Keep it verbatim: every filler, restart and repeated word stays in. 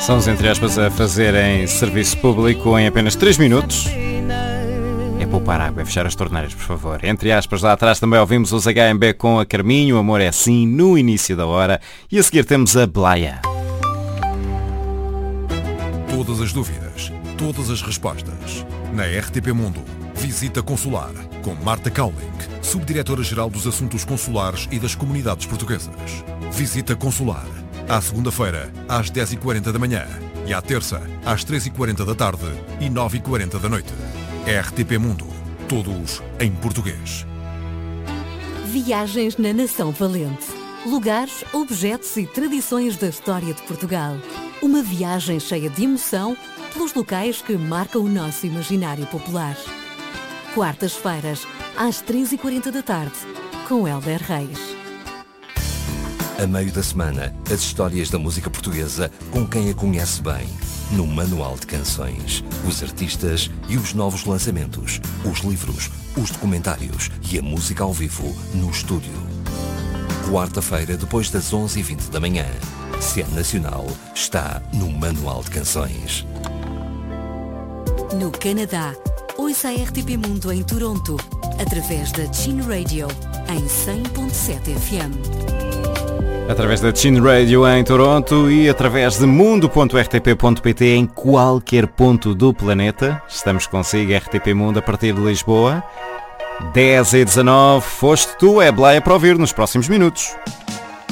São os entre aspas a fazerem serviço público em apenas três minutos. É poupar água, é fechar as torneiras, por favor. Entre aspas, lá atrás também ouvimos os H M B com a Carminho, o Amor é Assim, no início da hora. E a seguir temos a Blaia. Todas as dúvidas, todas as respostas. Na R T P Mundo, Visita Consular, com Marta Cowling, Subdiretora-Geral dos Assuntos Consulares e das Comunidades Portuguesas. Visita Consular, à segunda-feira, às dez e quarenta da manhã e à terça, às três e quarenta da tarde e nove e quarenta da noite. R T P Mundo, todos em português. Viagens na Nação Valente. Lugares, objetos e tradições da história de Portugal. Uma viagem cheia de emoção pelos locais que marcam o nosso imaginário popular. Quartas-feiras, às três e quarenta da tarde, com Hélder Reis. A meio da semana, as histórias da música portuguesa com quem a conhece bem. No Manual de Canções, os artistas e os novos lançamentos, os livros, os documentários e a música ao vivo no estúdio. Quarta-feira, depois das onze e vinte da manhã. Se é nacional, está no Manual de Canções. No Canadá, ouça a R T P Mundo em Toronto, através da Chin Radio, em cem ponto sete F M. Através da Chin Radio em Toronto e através de mundo ponto r t p ponto p t em qualquer ponto do planeta. Estamos consigo, R T P Mundo, a partir de Lisboa. dez e dezanove, foste tu, é Blaia para ouvir nos próximos minutos.